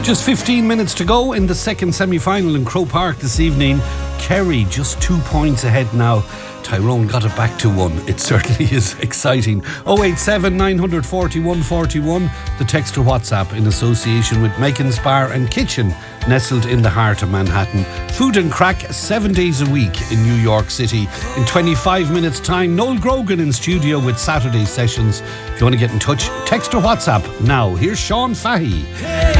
Just 15 minutes to go in the second semi-final in Croke Park this evening. Kerry just 2 points ahead now. Tyrone got it back to 1. It certainly is exciting. 087 940 141. The text or WhatsApp in association with Megan's Bar and Kitchen, nestled in the heart of Manhattan. Food and crack 7 days a week in New York City. In 25 minutes time, Noel Grogan in studio with Saturday sessions. If you want to get in touch, text or WhatsApp now. Here's Sean Fahey.